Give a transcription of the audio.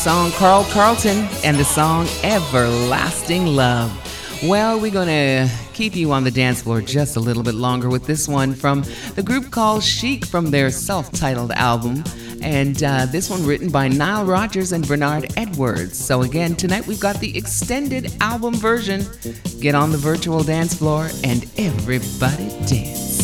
Song Carl Carlton and the song Everlasting Love. Well, we're going to keep you on the dance floor just a little bit longer with this one from the group called Chic from their self-titled album. And this one written by Nile Rodgers and Bernard Edwards. So again, tonight we've got the extended album version. Get on the virtual dance floor and everybody dance.